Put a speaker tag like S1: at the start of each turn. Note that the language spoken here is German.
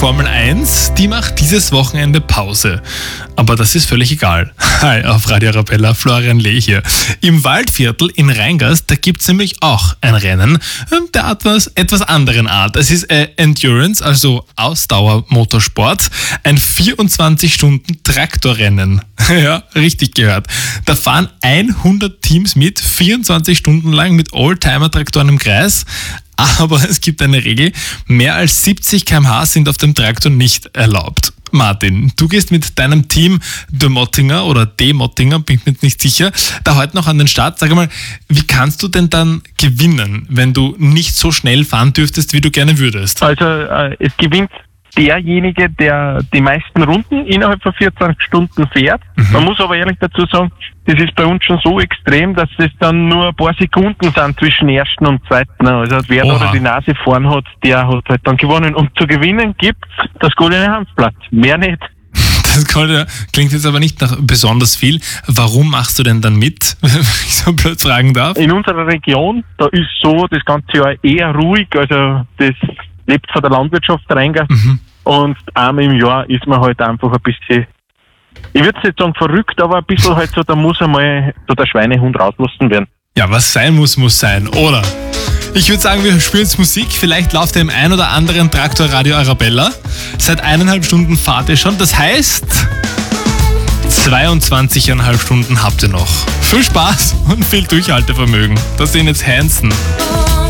S1: Formel 1, die macht dieses Wochenende Pause. Aber das ist völlig egal. Hi, auf Radio Arabella, Florian Lee hier. Im Waldviertel in Rheingast, da gibt es nämlich auch ein Rennen der etwas anderen Art. Es ist Endurance, also Ausdauermotorsport, ein 24-Stunden-Traktorrennen. Ja, richtig gehört. Da fahren 100 Teams mit, 24 Stunden lang mit Oldtimer-Traktoren im Kreis. Aber es gibt eine Regel, mehr als 70 km/h sind auf dem Traktor nicht erlaubt. Martin, du gehst mit deinem Team De Mottinger oder De Mottinger, bin ich mir nicht sicher, da heute noch an den Start. Sag mal, wie kannst du denn dann gewinnen, wenn du nicht so schnell fahren dürftest, wie du gerne würdest?
S2: Also es gewinnt derjenige, der die meisten Runden innerhalb von 14 Stunden fährt. Man muss aber ehrlich dazu sagen, das ist bei uns schon so extrem, dass es dann nur ein paar Sekunden sind zwischen ersten und zweiten. Also wer da die Nase vorn hat, der hat halt dann gewonnen. Und zu gewinnen gibt's das goldene Hanfblatt. Mehr nicht.
S1: Das klingt jetzt aber nicht nach besonders viel. Warum machst du denn dann mit, wenn ich so blöd fragen darf?
S2: In unserer Region, da ist so das ganze Jahr eher ruhig, also das lebt von der Landwirtschaft Rheingast. Und einmal im Jahr ist man halt einfach ein bisschen, ich würde nicht sagen verrückt, aber ein bisschen halt so, da muss einmal so der Schweinehund rauslassen werden.
S1: Ja, was sein muss, muss sein, oder? Ich würde sagen, wir spielen jetzt Musik. Vielleicht läuft ja im ein oder anderen Traktor Radio Arabella. Seit 1,5 Stunden fahrt ihr schon. Das heißt, 22,5 Stunden habt ihr noch. Viel Spaß und viel Durchhaltevermögen. Das sind jetzt Hanson.